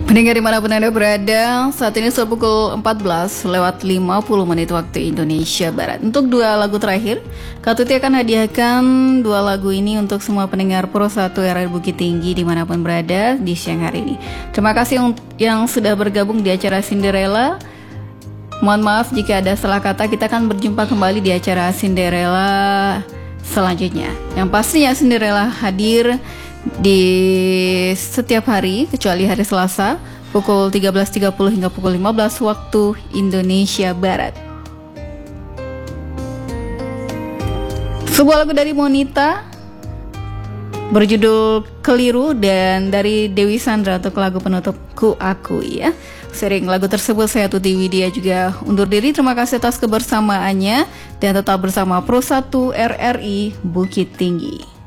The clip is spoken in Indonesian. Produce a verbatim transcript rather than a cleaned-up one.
Pendengar dimanapun Anda berada, saat ini sudah pukul empat belas lewat lima puluh menit waktu Indonesia Barat. Untuk dua lagu terakhir, Kak Tuti akan hadiahkan dua lagu ini untuk semua pendengar Pro satu R R Bukit Tinggi dimanapun berada di siang hari ini. Terima kasih yang sudah bergabung di acara Cinderella. Mohon maaf jika ada salah kata, kita akan berjumpa kembali di acara Cinderella selanjutnya. Yang pastinya Cinderella hadir di setiap hari kecuali hari Selasa pukul tiga belas tiga puluh hingga pukul lima belas waktu Indonesia Barat. Sebuah lagu dari Monita berjudul Keliru dan dari Dewi Sandra untuk lagu penutup Ku Akui ya. Sering lagu tersebut saya Tuti Widya juga undur diri. Terima kasih atas kebersamaannya dan tetap bersama Pro satu R R I Bukit Tinggi.